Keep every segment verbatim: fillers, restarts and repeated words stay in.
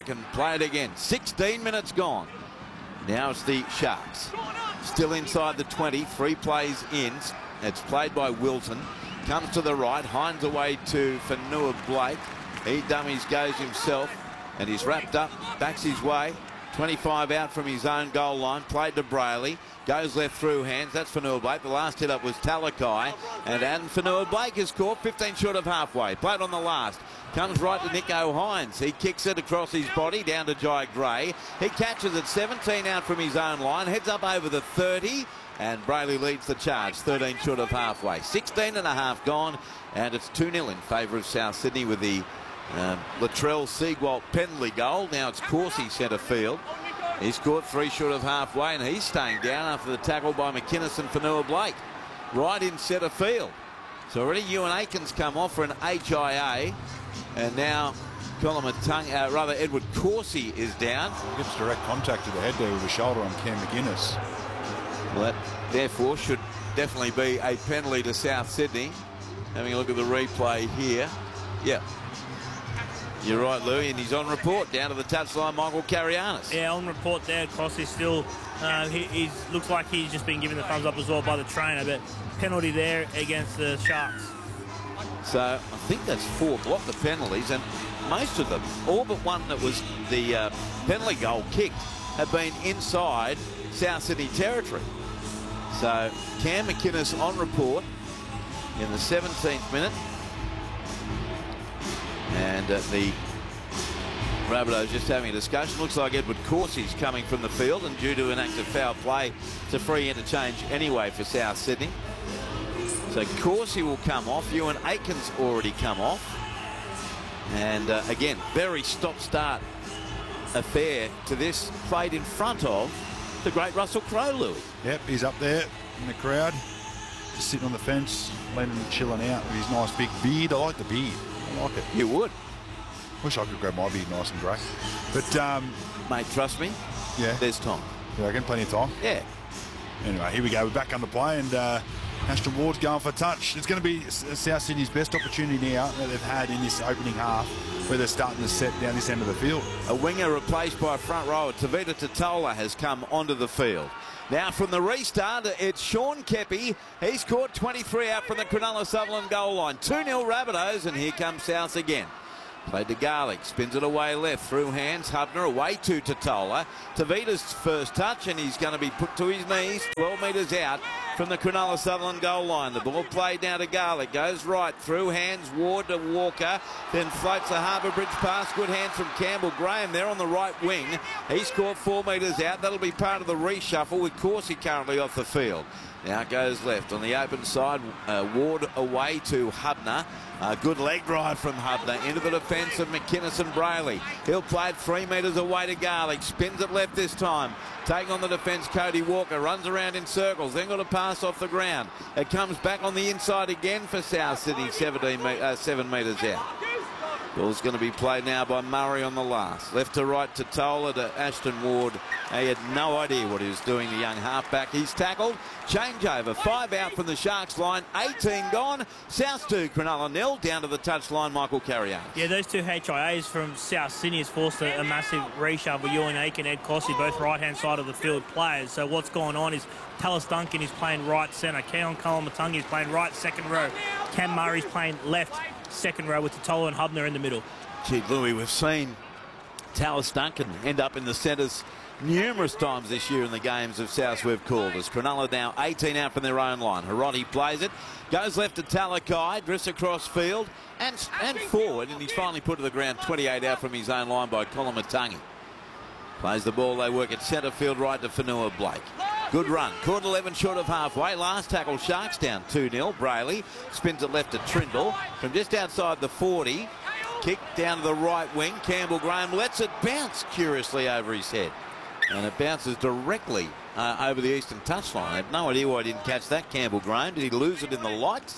and play it again. sixteen minutes gone. Now it's the Sharks. Still inside the twenty. Three plays in. It's played by Wilton. Comes to the right. Hines away to Fanua Blake. He dummies, goes himself, and he's wrapped up. Backs his way. twenty-five out from his own goal line. Played to Brayley. Goes left through hands. That's Fanua Blake. The last hit up was Talakai. And Adam Fanua Blake is caught fifteen short of halfway. Played on the last. Comes right to Nico Hines. He kicks it across his body down to Jai Gray. He catches it seventeen out from his own line. Heads up over the thirty. And Brayley leads the charge. thirteen short of halfway. sixteen and a half gone. And it's two nil in favour of South Sydney with the um, Latrell Seagwalt penalty goal. Now it's Corsi centre field. He scored three short of halfway, and he's staying down after the tackle by McInnes and Fanua Blake. Right in centre field. So already Ewan Aikens come off for an H I A, and now Colin Matung, uh, rather Edward Corsi is down. He gets direct contact to the head there with the shoulder on Cam McInnes. Well, that therefore should definitely be a penalty to South Sydney. Having a look at the replay here. Yeah. You're right, Louis, and he's on report down to the touchline, Michael Carianis. Yeah, on report there. Crossley still, uh, he he's, looks like he's just been given the thumbs up as well by the trainer, but penalty there against the Sharks. So I think that's four block the penalties, and most of them, all but one that was the uh, penalty goal kicked, have been inside South Sydney territory. So Cam McInnes on report in the seventeenth minute. And uh, the Rabbitohs just having a discussion. Looks like Edward Corsi's coming from the field, and due to an act of foul play, it's a free interchange anyway for South Sydney. So Corsi will come off. Ewan Aikens already come off. And uh, again, very stop-start affair to this, played in front of the great Russell Crowe, Louis. Yep, he's up there in the crowd, just sitting on the fence, leaning and chilling out with his nice big beard. I like the beard. I like it. You would. Wish I could grow my beard nice and grey. But, um... mate, trust me. Yeah. There's time. You reckon? Plenty of time? Yeah. Anyway, here we go. We're back under play, and uh, Ashton Ward's going for a touch. It's going to be South Sydney's best opportunity now that they've had in this opening half, where they're starting to set down this end of the field. A winger replaced by a front rower. Tavita Totola has come onto the field. Now from the restart, it's Sean Kepi. He's caught twenty-three out from the Cronulla Sutherland goal line. two nil Rabbitohs, and here comes South again. Played to Garlick, spins it away left, through hands, Hubner away to Totola. Tavita's first touch, and he's going to be put to his knees, twelve metres out from the Cronulla Sutherland goal line. The ball played now to Garlick, goes right, through hands, Ward to Walker, then floats a Harbour Bridge pass, good hands from Campbell Graham there on the right wing. He's scored four metres out. That'll be part of the reshuffle with Corsi currently off the field. Now it goes left on the open side, uh, Ward away to Hubner. A good leg drive from Hubner into the defence of McInnes and Brayley. He'll play it three metres away to Garlick. Spins it left this time. Taking on the defence, Cody Walker. Runs around in circles. Then got a pass off the ground. It comes back on the inside again for South Sydney, seventeen, uh, seven metres out. Ball's going to be played now by Murray on the last. Left to right to Tola to Ashton Ward. He had no idea what he was doing, the young halfback. He's tackled. Changeover. Five out from the Sharks line. eighteen gone. South two, Cronulla nil. Down to the touchline, Michael Carrier. Yeah, those two H I As from South Sydney has forced a, a massive reshove with Ewan Aiken and Ed Corsi, both right-hand side of the field players. So what's going on is Tallis Duncan is playing right centre. Keon Kolomatangi is playing right second row. Cam Murray's playing left second row with Totola and Hubner in the middle. Gee, Louis, we've seen Tallis Duncan end up in the centres numerous times this year in the games of South we've called. As Cronulla now eighteen out from their own line. Hiroti plays it, goes left to Talakai, drifts across field and, and forward, and he's finally put to the ground, twenty-eight out from his own line by Kolomatangi. Plays the ball, they work at centre field right to Fanua Blake. Good run, caught eleven short of halfway. Last tackle, Sharks down two nil. Brayley spins it left to Trindle from just outside the forty. Kick down to the right wing. Campbell Graham lets it bounce curiously over his head. And it bounces directly uh, over the eastern touchline. I have no idea why he didn't catch that, Campbell Graham. Did he lose it in the lights?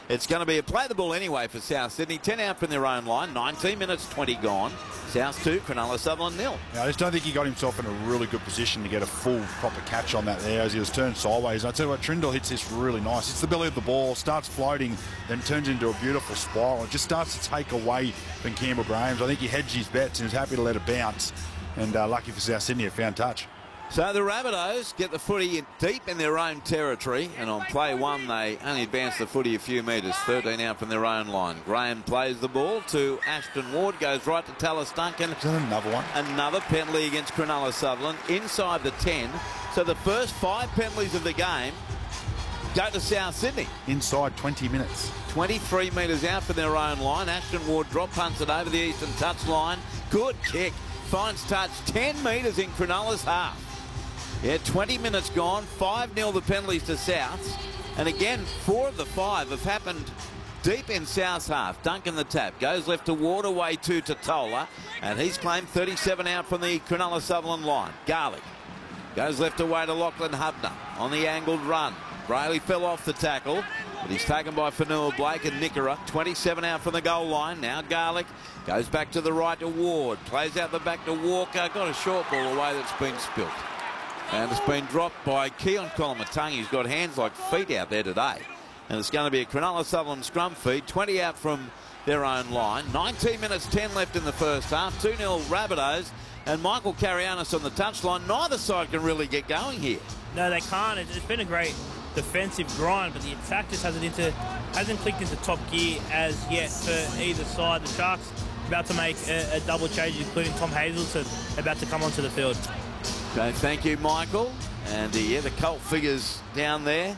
It's going to be a play the ball anyway for South Sydney. ten out from their own line. nineteen minutes, twenty gone. South two, Cronulla Sutherland nil. Yeah, I just don't think he got himself in a really good position to get a full proper catch on that there as he was turned sideways. And I tell you what, Trindle hits this really nice. It's the belly of the ball, starts floating, then turns into a beautiful spiral. It just starts to take away from Campbell Grahams. I think he hedged his bets and was happy to let it bounce. And uh, lucky for South Sydney, it found touch. So the Rabbitohs get the footy in deep in their own territory, and on play one they only advance the footy a few metres, thirteen out from their own line. Graham plays the ball to Ashton Ward, goes right to Tallis Duncan. Is that another one? Another penalty against Cronulla Sutherland inside the ten. So the first five penalties of the game go to South Sydney. Inside twenty minutes. twenty-three metres out from their own line. Ashton Ward drop punts it over the eastern touch line. Good kick. Finds touch ten metres in Cronulla's half. Yeah, twenty minutes gone, five nil the penalties to Souths. And again, four of the five have happened deep in South's half. Duncan the tap, goes left to Ward, away to Totola. And he's claimed thirty-seven out from the Cronulla Sutherland line. Garlick goes left away to Lachlan Hubner on the angled run. Brayley fell off the tackle, but he's taken by Fanua Blake and Nickera. twenty-seven out from the goal line. Now Garlick goes back to the right to Ward. Plays out the back to Walker. Got a short ball away that's been spilt. And it's been dropped by Keon Koloamatangi, who's got hands like feet out there today. And it's going to be a Cronulla Sutherland scrum feed, twenty out from their own line. nineteen minutes, ten left in the first half. two nil Rabbitohs. And Michael Carianis on the touchline. Neither side can really get going here. No, they can't. It's been a great defensive grind, but the attack just hasn't into hasn't clicked into top gear as yet for either side. The Sharks about to make a, a double change, including Tom Hazelton about to come onto the field. Okay, thank you, Michael. And uh, yeah, the cult figures down there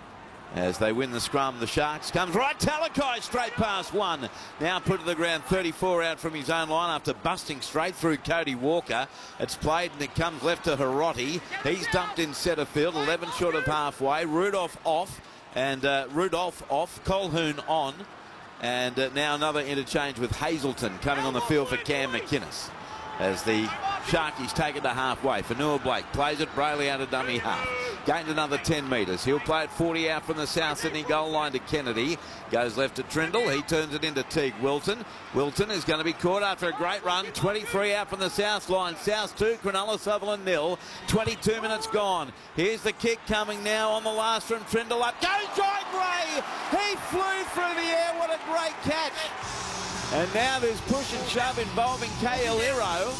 as they win the scrum. The Sharks comes right. Talakai straight past one. Now put to the ground, thirty-four out from his own line after busting straight through Cody Walker. It's played and it comes left to Hiroti. He's dumped in centre field, eleven short of halfway. Rudolph off and uh, Rudolph off. Colhoun on. And uh, now another interchange with Hazelton coming on the field for Cam McInnes. As the Sharkies take it to halfway. Fanua Blake plays it, Brayley out of dummy half. Gained another ten metres. He'll play it forty out from the South Sydney goal line to Kennedy. Goes left to Trindle. He turns it into Teague Wilton. Wilton is going to be caught after a great run. twenty-three out from the South line. South two, Cronulla Sutherland nil. twenty-two minutes gone. Here's the kick coming now on the last from Trindle. Up goes Jai Gray. He flew through the air. What a great catch. And now there's push and shove involving K L Iro.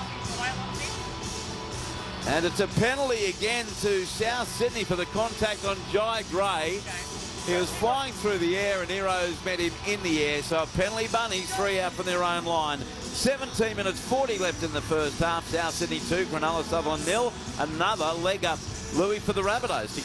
And it's a penalty again to South Sydney for the contact on Jai Gray. He was flying through the air and Iro's met him in the air. So a penalty, Bunnies three out from their own line. seventeen minutes, forty left in the first half. South Sydney two, Cronulla Sutherland nil. Another leg up, Louis, for the Rabbitohs to